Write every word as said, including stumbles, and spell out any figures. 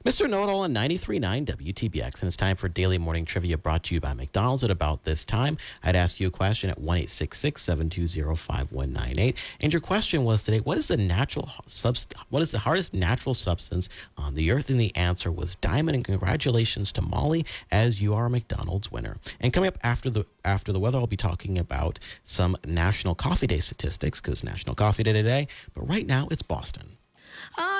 Mister Know-It-All on ninety-three point nine W T B X, and it's time for Daily Morning Trivia brought to you by McDonald's at about this time. I'd ask you a question at one eight six six, seven two zero, five one nine eight. And your question was today, what is the natural subst- what is the hardest natural substance on the earth? And the answer was diamond. And congratulations to Molly, as you are a McDonald's winner. And coming up after the after the weather, I'll be talking about some National Coffee Day statistics, because National Coffee Day today. But right now, it's Boston.